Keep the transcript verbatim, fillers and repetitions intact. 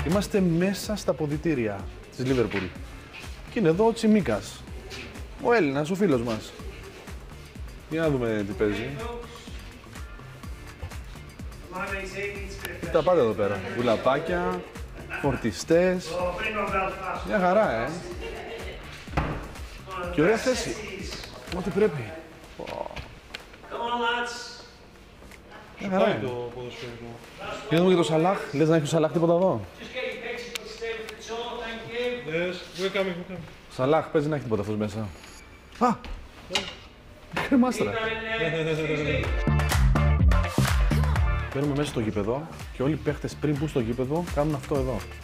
Είμαστε μέσα στα ποδητήρια της Λίβερπουλ. Και είναι εδώ ο Τσιμίκας. Ο Έλληνας, ο φίλος μας. Για να δούμε τι παίζει. Τα πάντα εδώ πέρα. Γουλαπάκια, φορτιστές. Μια χαρά, ε. Και ωραία θέση. Ό,τι πρέπει. Μια χαρά, ε. Για να δούμε και το Σαλάχ. Λες να έχει ο Σαλάχ τίποτα εδώ? Σαλάχ, παίζει να έχει τίποτα αυτός μέσα. Α! Κρεμάστρα. Παίρνουμε μέσα στο γήπεδο και όλοι οι παίχτες πριν μπουν στο γήπεδο κάνουν αυτό εδώ.